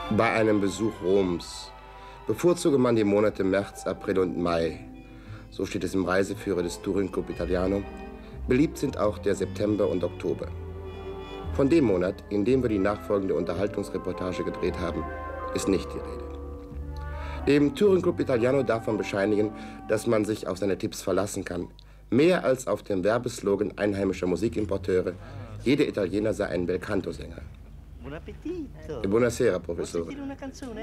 Bei einem Besuch Roms bevorzuge man die Monate März, April und Mai. So steht es im Reiseführer des Touring Club Italiano. Beliebt sind auch der September und Oktober. Von dem Monat, in dem wir die nachfolgende Unterhaltungsreportage gedreht haben, ist nicht die Rede. Dem Touring Club Italiano darf man bescheinigen, dass man sich auf seine Tipps verlassen kann. Mehr als auf den Werbeslogan einheimischer Musikimporteure, jeder Italiener sei ein Belcanto-Sänger. Buon appetito! Buonasera, Professore.